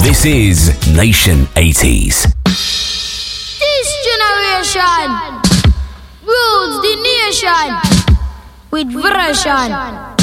This is Nation 80s. This generation rules the nation with version.